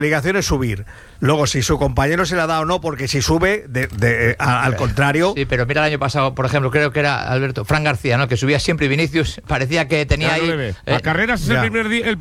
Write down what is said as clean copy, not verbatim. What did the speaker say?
obligación es subir. Luego, si su compañero se la da o no, porque si sube, al contrario. Sí, pero mira el año pasado, por ejemplo, creo que era Fran García, ¿no? Que subía siempre y Vinicius parecía que tenía ahí. A carreras es el primer día.